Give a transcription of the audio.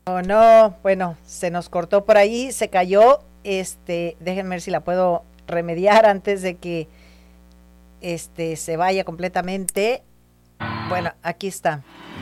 Oh, no, bueno, se nos cortó por ahí, se cayó. Déjenme ver si la puedo remediar antes de que se vaya completamente. Bueno, aquí está.